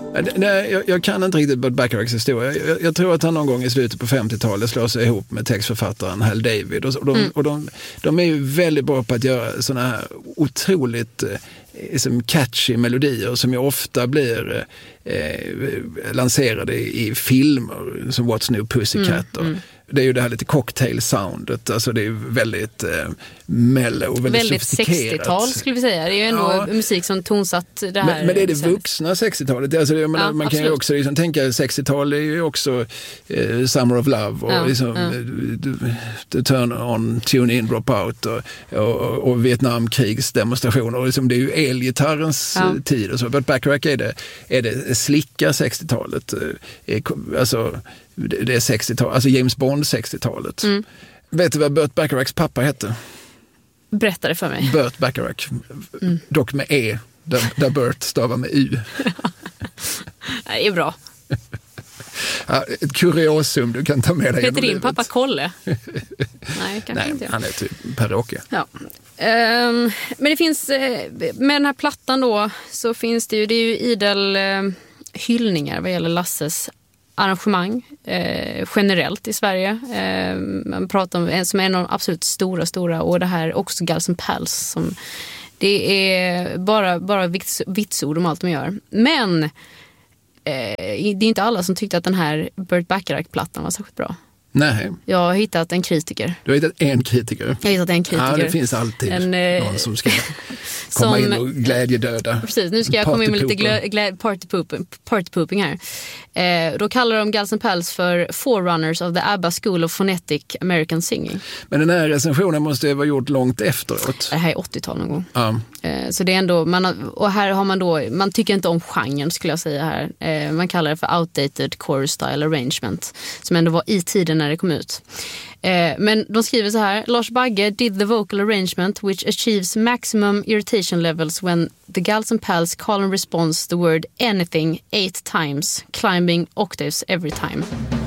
Nej, jag kan inte riktigt Burt Bacharachs historia. Jag tror att han någon gång i slutet på 50-talet slår sig ihop med textförfattaren Hal David. De är ju väldigt bra på att göra såna här otroligt catchy melodier som ju ofta blir lanserade i filmer som What's New Pussycat. Det är ju det här lite cocktail-soundet. Alltså det är väldigt mellow, väldigt sofistikerat. 60-tal skulle vi säga. Det är ju ändå musik som tonsatt det här. Men det är det vuxna 60-talet. Alltså man kan ju också liksom tänka 60-tal är ju också Summer of Love och The Turn On, Tune In, Drop Out och Vietnamkrigsdemonstrationer. Och liksom det är ju elgitarrens tid och så. Burt Bacharach är det slicka 60-talet. Alltså det är 60-talet, alltså James Bond 60-talet. Vet du vad Burt Bacharachs pappa hette? Berätta det för mig. Burt Bacharach, dock med E, där Burt stavar med U. Det är bra. Ja, ett kuriosum du kan ta med dig. Heter din pappa Kolle? Nej, kanske inte. Han är typ Per-Åke. Ja. Men det finns, med den här plattan då, så finns det är ju idel hyllningar vad gäller Lasses arrangemang generellt i Sverige. Man pratar om en som är en av de absolut stora och det här också Guls N' Pals som det är bara vitsord om allt de gör. Men det är inte alla som tyckte att den här Burt Bacharach-plattan var särskilt bra. Nej. Jag har hittat en kritiker. Du har hittat en kritiker? Jag har hittat en kritiker. Ja, det finns alltid någon som ska komma in och glädjedöda. Precis, nu ska jag komma in med lite partypooping här. Då kallar de Guls N' Pals för Forerunners of the ABBA School of Phonetic American Singing. Men den här recensionen måste ju vara gjort långt efteråt. Det här är 80-tal någon gång. Ja. Så det är ändå, och här har man då, man tycker inte om genren skulle jag säga här. Man kallar det för outdated chorus style arrangement, som ändå var i tiden när det kom ut. Men de skriver så här: Lars Bagge did the vocal arrangement which achieves maximum irritation levels when the Guls N' Pals call and response the word anything 8 times, climbing octaves every time.